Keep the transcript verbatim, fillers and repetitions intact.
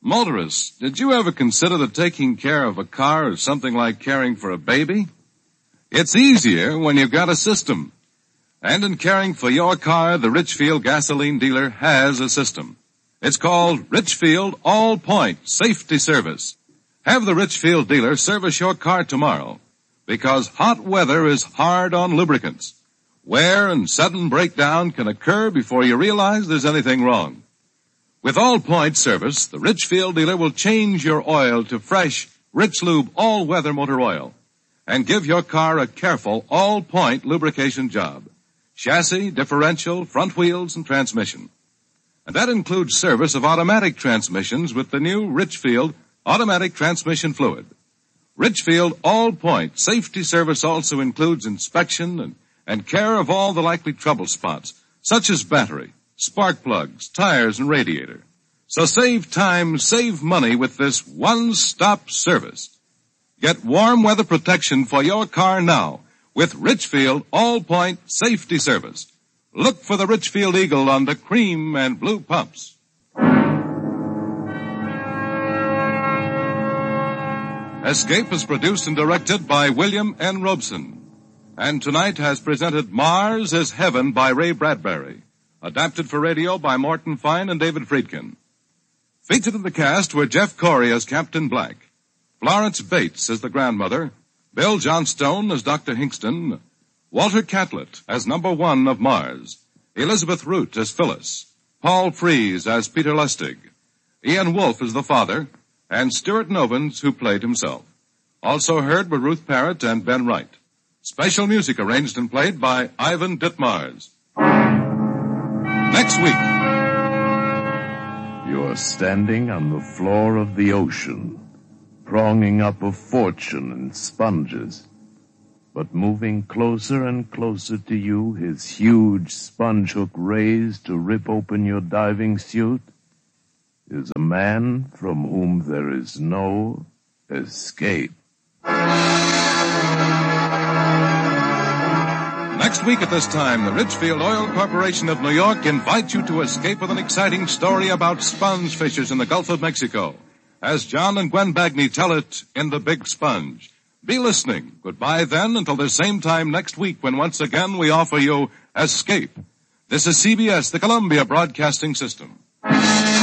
Motorists, did you ever consider that taking care of a car is something like caring for a baby? It's easier when you've got a system. And in caring for your car, the Richfield gasoline dealer has a system. It's called Richfield All-Point Safety Service. Have the Richfield dealer service your car tomorrow, because hot weather is hard on lubricants. Wear and sudden breakdown can occur before you realize there's anything wrong. With All-Point service, the Richfield dealer will change your oil to fresh, Rich Lube all-weather motor oil and give your car a careful all-point lubrication job. Chassis, differential, front wheels, and transmission. And that includes service of automatic transmissions with the new Richfield automatic transmission fluid. Richfield All-Point Safety Service also includes inspection and, and care of all the likely trouble spots, such as battery, spark plugs, tires, and radiator. So save time, save money with this one-stop service. Get warm weather protection for your car now with Richfield All-Point Safety Service. Look for the Richfield Eagle on the cream and blue pumps. Escape is produced and directed by William N. Robeson. And tonight has presented Mars as Heaven by Ray Bradbury. Adapted for radio by Morton Fine and David Friedkin. Featured in the cast were Jeff Corey as Captain Black, Florence Bates as the grandmother, Bill Johnstone as Doctor Hingston, Walter Catlett as number one of Mars, Elizabeth Root as Phyllis, Paul Frees as Peter Lustig, Ian Wolfe as the father, and Stuart Novins, who played himself. Also heard were Ruth Parrott and Ben Wright. Special music arranged and played by Ivan Ditmars. Next week. You're standing on the floor of the ocean, pronging up a fortune in sponges. But moving closer and closer to you, his huge sponge hook raised to rip open your diving suit, is a man from whom there is no escape. Next week at this time, the Richfield Oil Corporation of New York invites you to escape with an exciting story about sponge fishers in the Gulf of Mexico, as John and Gwen Bagney tell it in The Big Sponge. Be listening. Goodbye then until the same time next week when once again we offer you Escape. This is C B S, the Columbia Broadcasting System.